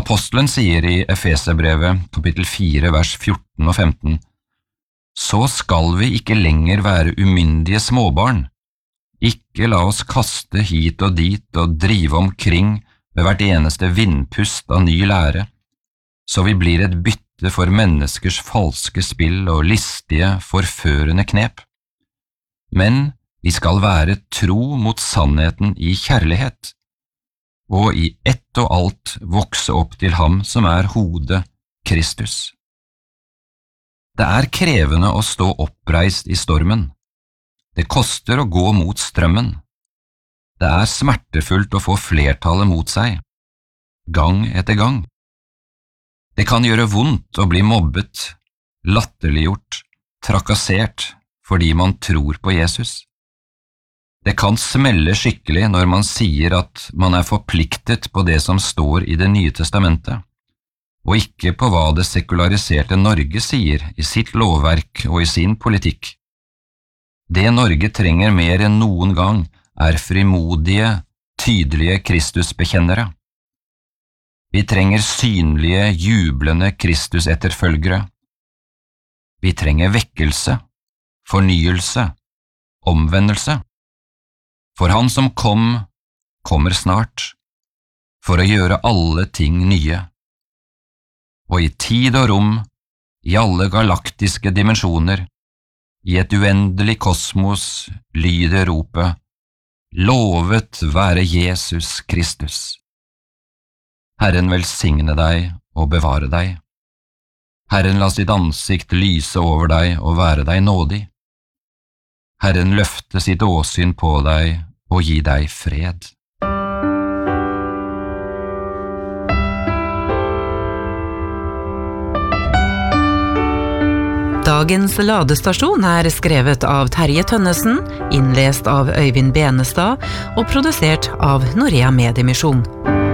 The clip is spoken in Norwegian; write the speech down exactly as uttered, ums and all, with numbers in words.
Apostelen sier i Efeserbrevet, kapittel fire, vers fjorten og femten, «Så skal vi ikke lenger være umyndige småbarn. Ikke la oss kaste hit og dit og drive omkring ved hvert eneste vindpust av ny lære, så vi blir et bytte for menneskers falske spill og listige, forførende knep. Men vi skal være tro mot sannheten i kjærlighet, og i ett og alt vokse opp til ham som er hodet, Kristus.» Det er krevende å stå oppreist i stormen. Det koster å gå mot strømmen. Det er smertefullt å få flertallet mot seg, gang etter gang. Det kan gjøre vondt å bli mobbet, latterliggjort, trakassert fordi man tror på Jesus. Det kan smelle skikkelig når man sier at man er forpliktet på det som står i Det nye testamentet, og ikke på hva det sekulariserte Norge sier i sitt lovverk og i sin politikk. Det Norge trenger mer enn noen gang er frimodige, tydelige Kristusbekjennere. Vi trenger synlige, jublende Kristus-etterfølgere. Vi trenger vekkelse, fornyelse, omvendelse. For han som kom, kommer snart, for å gjøre alle ting nye. Og i tid og rom, i alle galaktiske dimensjoner, i et uendelig kosmos lyder ropet, «Lovet være Jesus Kristus!» Herren velsigne deg og bevare deg. Herren la sitt ansikt lyse over deg og være deg nådig. Herren løfte sitt åsyn på deg og gi deg fred. Dagens ladestasjon er skrevet av Terje Tønnesen, innlest av Øyvind Benestad og produsert av Norea Mediemisjon.